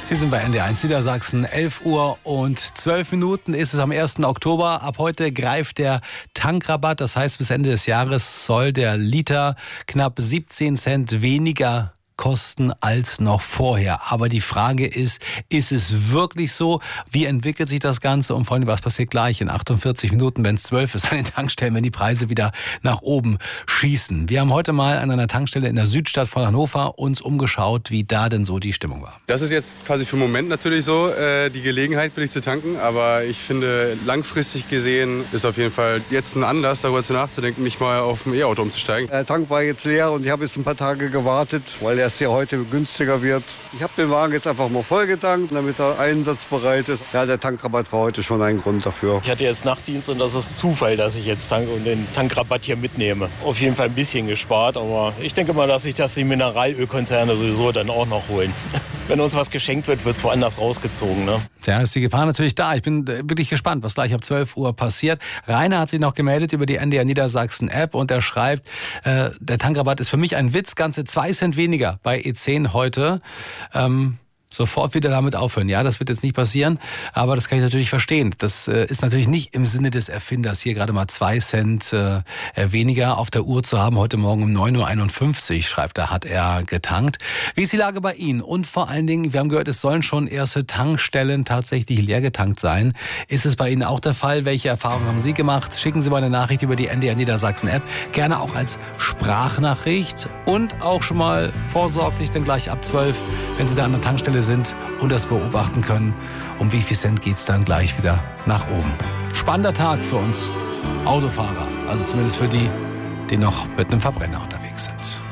Wir sind bei NDR1 Niedersachsen, 11 Uhr und 12 Minuten ist es am 1. Oktober. Ab heute greift der Tankrabatt. Das heißt, bis Ende des Jahres soll der Liter knapp 17 Cent weniger kosten als noch vorher. Aber die Frage ist es wirklich so? Wie entwickelt sich das Ganze? Und vor allem, was passiert gleich in 48 Minuten, wenn es 12 ist, an den Tankstellen, wenn die Preise wieder nach oben schießen? Wir haben heute mal an einer Tankstelle in der Südstadt von Hannover uns umgeschaut, wie da denn so die Stimmung war. Das ist jetzt quasi für den Moment natürlich so, die Gelegenheit billig zu tanken. Aber ich finde, langfristig gesehen ist auf jeden Fall jetzt ein Anlass, darüber nachzudenken, mich mal auf ein E-Auto umzusteigen. Der Tank war jetzt leer und ich habe jetzt ein paar Tage gewartet, weil es ja heute günstiger wird. Ich habe den Wagen jetzt einfach mal vollgetankt, damit er einsatzbereit ist. Ja, der Tankrabatt war heute schon ein Grund dafür. Ich hatte jetzt Nachtdienst und das ist Zufall, dass ich jetzt tanke und den Tankrabatt hier mitnehme. Auf jeden Fall ein bisschen gespart, aber ich denke mal, dass sich das die Mineralölkonzerne sowieso dann auch noch holen. Wenn uns was geschenkt wird, wird es woanders rausgezogen. Ne? Ja, ist die Gefahr natürlich da. Ich bin wirklich gespannt, was gleich ab 12 Uhr passiert. Rainer hat sich noch gemeldet über die NDR Niedersachsen App und er schreibt, der Tankrabatt ist für mich ein Witz, ganze 2 Cent weniger bei E10 heute. Sofort wieder damit aufhören. Ja, das wird jetzt nicht passieren, aber das kann ich natürlich verstehen. Das ist natürlich nicht im Sinne des Erfinders, hier gerade mal 2 Cent weniger auf der Uhr zu haben. Heute Morgen um 9.51 Uhr, schreibt er, hat er getankt. Wie ist die Lage bei Ihnen? Und vor allen Dingen, wir haben gehört, es sollen schon erste Tankstellen tatsächlich leer getankt sein. Ist es bei Ihnen auch der Fall? Welche Erfahrungen haben Sie gemacht? Schicken Sie mal eine Nachricht über die NDR Niedersachsen App. Gerne auch als Sprachnachricht und auch schon mal vorsorglich, dann gleich ab 12, wenn Sie da an der Tankstelle sind und das beobachten können, um wie viel Cent geht es dann gleich wieder nach oben. Spannender Tag für uns Autofahrer, also zumindest für die, die noch mit einem Verbrenner unterwegs sind.